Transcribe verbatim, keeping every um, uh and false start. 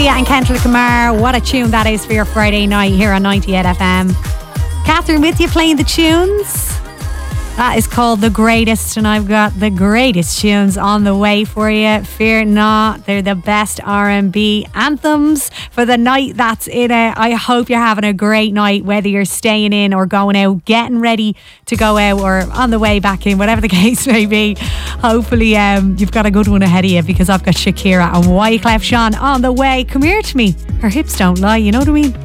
Sia and Kendrick Lamar. What a tune that is for your Friday night here on ninety-eight F M. Catherine with you playing the tunes. That is called The Greatest, and I've got the greatest tunes on the way for you. Fear not, they're the best R and B anthems for the night that's in it. I hope you're having a great night, whether you're staying in or going out, getting ready to go out or on the way back in, whatever the case may be. Hopefully um, you've got a good one ahead of you, because I've got Shakira and Wyclef Jean on the way. Come here to me. Her hips don't lie, you know what I mean?